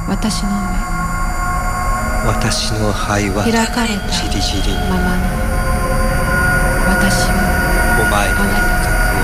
私の目、 私の肺は開かれたじりじりにままの